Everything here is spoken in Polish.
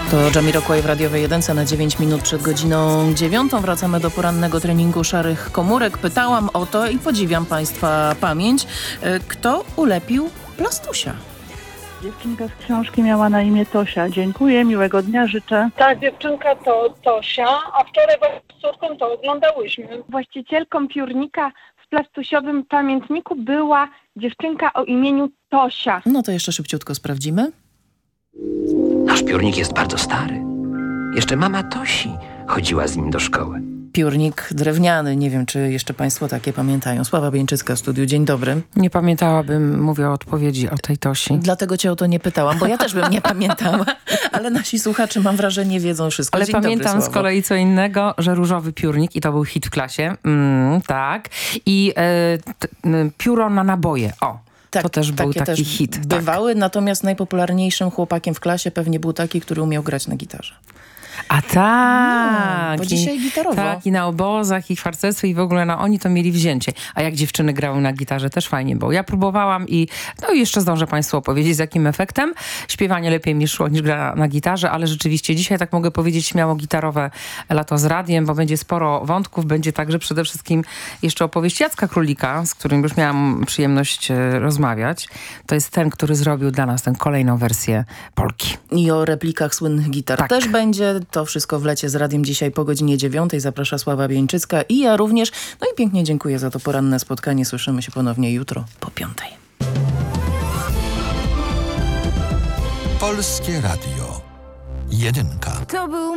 To Jamiroquai w radiowej 1 na 9 minut przed godziną 9. Wracamy do porannego treningu szarych komórek. Pytałam o to i podziwiam Państwa pamięć. Kto ulepił plastusia? Dziewczynka z książki miała na imię Tosia. Dziękuję, miłego dnia życzę. Ta dziewczynka to Tosia, a wczoraj z córką to oglądałyśmy. Właścicielką piórnika w plastusiowym pamiętniku była dziewczynka o imieniu Tosia. No to jeszcze szybciutko sprawdzimy. Nasz piórnik jest bardzo stary. Jeszcze mama Tosi chodziła z nim do szkoły. Piórnik drewniany. Nie wiem, czy jeszcze Państwo takie pamiętają. Sława Bieńczycka w studiu. Dzień dobry. Nie pamiętałabym, mówię o odpowiedzi o tej Tosi. Dlatego Cię o to nie pytałam, bo ja też bym nie pamiętała. Ale nasi słuchacze, mam wrażenie, wiedzą wszystko. Ale Dzień pamiętam dobry, z kolei co innego, że różowy piórnik i to był hit w klasie. Tak. I pióro na naboje. O. Tak, to też był taki też hit. Bywały, natomiast najpopularniejszym chłopakiem w klasie pewnie był taki, który umiał grać na gitarze. A tak. No, bo dzisiaj gitarowo. Tak, i na obozach, i w harcerstwie, i w ogóle oni to mieli wzięcie. A jak dziewczyny grały na gitarze, też fajnie było. Ja próbowałam i jeszcze zdążę Państwu opowiedzieć, z jakim efektem. Śpiewanie lepiej mi szło niż gra na gitarze, ale rzeczywiście dzisiaj, tak mogę powiedzieć, śmiało gitarowe lato z radiem, bo będzie sporo wątków. Będzie także przede wszystkim jeszcze opowieść Jacka Królika, z którym już miałam przyjemność rozmawiać. To jest ten, który zrobił dla nas tę kolejną wersję polki. I o replikach słynnych gitar Tak. też będzie. To wszystko w Lecie z Radiem dzisiaj po godzinie 9. Zaprasza Sława Bieńczycka i ja również. No i pięknie dziękuję za to poranne spotkanie. Słyszymy się ponownie jutro po 5. Polskie Radio. 1. To był